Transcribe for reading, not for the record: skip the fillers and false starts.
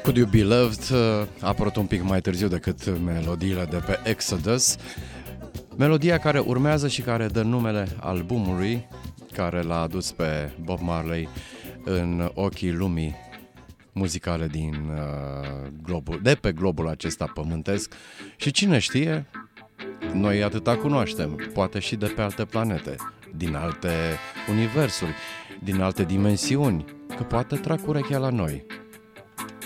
Could You Be Loved a apărut un pic mai târziu decât melodiile de pe Exodus. Melodia care urmează și care dă numele albumului care l-a adus pe Bob Marley în ochii lumii muzicale de pe globul acesta pământesc. Și cine știe, noi atâta cunoaștem, poate și de pe alte planete, din alte universuri, din alte dimensiuni, că poate trag urechea la noi.